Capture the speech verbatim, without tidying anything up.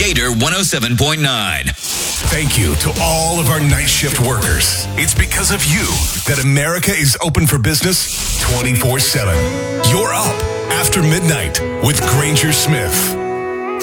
Gator one oh seven point nine. Thank you to all of our night shift workers. It's because of you that America is open for business twenty-four seven. You're up after midnight with Granger Smith.